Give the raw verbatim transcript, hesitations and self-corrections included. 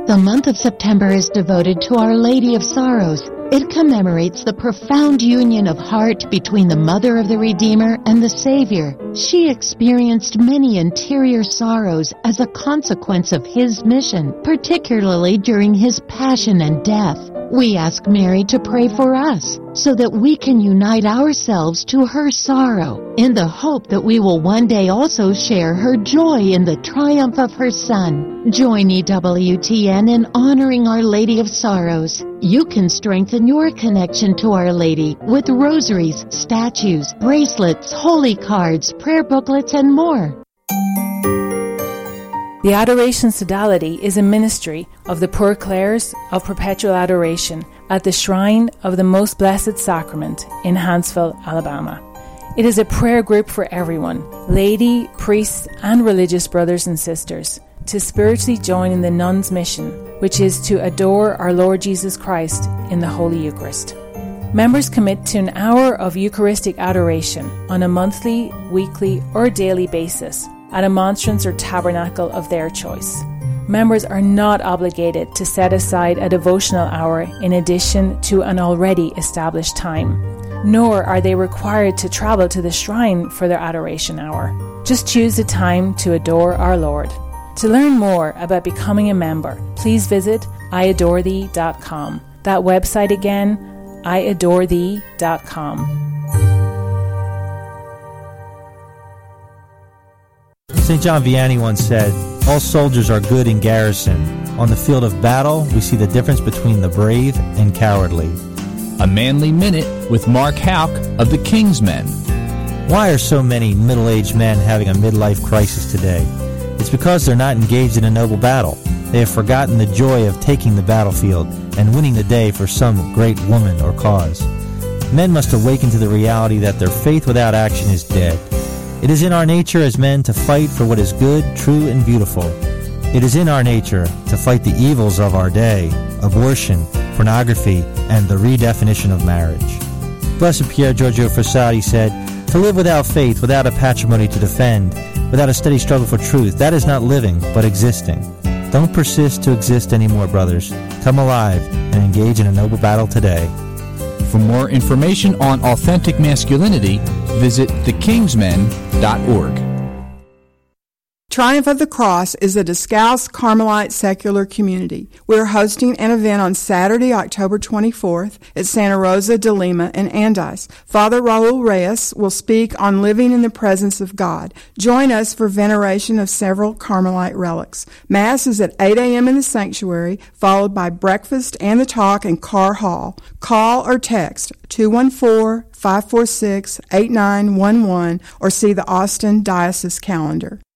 The month of September is devoted to Our Lady of Sorrows. It commemorates the profound union of heart between the Mother of the Redeemer and the Savior. She experienced many interior sorrows as a consequence of His mission, particularly during His passion and death. We ask Mary to pray for us so that we can unite ourselves to her sorrow in the hope that we will one day also share her joy in the triumph of her Son. Join E W T N in honoring Our Lady of Sorrows. You can strengthen your connection to Our Lady with rosaries, statues, bracelets, holy cards, prayer booklets, and more. The Adoration Sodality is a ministry of the Poor Clares of Perpetual Adoration at the Shrine of the Most Blessed Sacrament in Huntsville, Alabama. It is a prayer group for everyone, laity, priests, and religious brothers and sisters, to spiritually join in the nuns' mission, which is to adore our Lord Jesus Christ in the Holy Eucharist. Members commit to an hour of Eucharistic adoration on a monthly, weekly, or daily basis at a monstrance or tabernacle of their choice. Members are not obligated to set aside a devotional hour in addition to an already established time, nor are they required to travel to the shrine for their adoration hour. Just choose a time to adore our Lord. To learn more about becoming a member, please visit I adore thee dot com. That website again, I adore thee dot com. Saint John Vianney once said, "All soldiers are good in garrison. On the field of battle, we see the difference between the brave and cowardly." A Manly Minute with Mark Houck of the King's Men. Why are so many middle-aged men having a midlife crisis today? It's because they're not engaged in a noble battle. They have forgotten the joy of taking the battlefield and winning the day for some great woman or cause. Men must awaken to the reality that their faith without action is dead. It is in our nature as men to fight for what is good, true, and beautiful. It is in our nature to fight the evils of our day, abortion, pornography, and the redefinition of marriage. Blessed Pier Giorgio Frassati said, "To live without faith, without a patrimony to defend, without a steady struggle for truth, that is not living, but existing." Don't persist to exist anymore, brothers. Come alive and engage in a noble battle today. For more information on authentic masculinity, visit the kings men dot org. Triumph of the Cross is a Discalced Carmelite secular community. We're hosting an event on Saturday, October twenty-fourth at Santa Rosa de Lima in Andes. Father Raul Reyes will speak on living in the presence of God. Join us for veneration of several Carmelite relics. Mass is at eight a.m. in the sanctuary, followed by breakfast and the talk in Carr Hall. Call or text two one four, five four six, eight nine one one or see the Austin Diocese calendar.